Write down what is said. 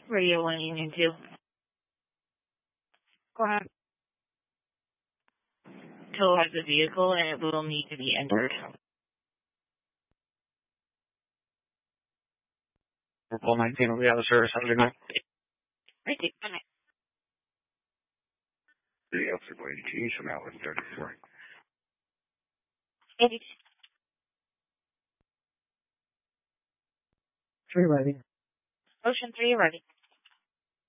Radio 1 Union 2. Go ahead. Tow has a vehicle and it will need to be entered. Purple 19 will be out of service Saturday night. Right there. Good night. The officer going to change from outlet 34. 82. 3 ready. Ocean 3 ready.